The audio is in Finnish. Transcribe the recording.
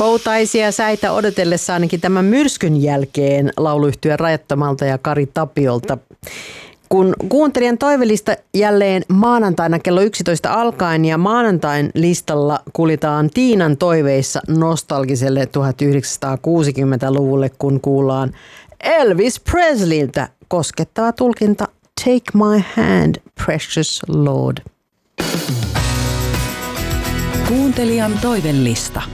Poutaisia säitä odotellessa ainakin tämän myrskyn jälkeen lauluyhtye Rajattomalta ja Kari Tapiolta. Kun kuuntelijan toivelista jälleen maanantaina kello 11 alkaen ja maanantain listalla kuljetaan Tiinan toiveissa nostalgiselle 1960-luvulle, kun kuullaan Elvis Presleyltä koskettava tulkinta Take My Hand, Precious Lord. Kuuntelijan toivelista.